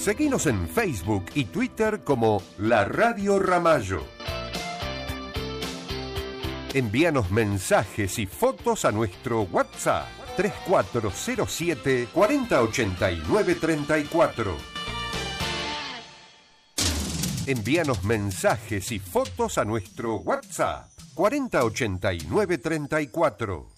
Seguinos en Facebook y Twitter como La Radio Ramallo. Envíanos mensajes y fotos a nuestro WhatsApp 3407 4089 34. Envíanos mensajes y fotos a nuestro WhatsApp 4089 34.